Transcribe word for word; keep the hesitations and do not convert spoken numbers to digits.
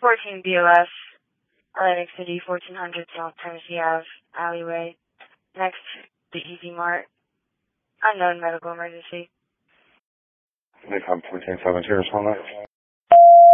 fourteen B O S, Atlantic City, fourteen hundred South Tennessee Avenue, alleyway, next to the Easy Mart. Unknown medical emergency. They come fourteen seventeen or something.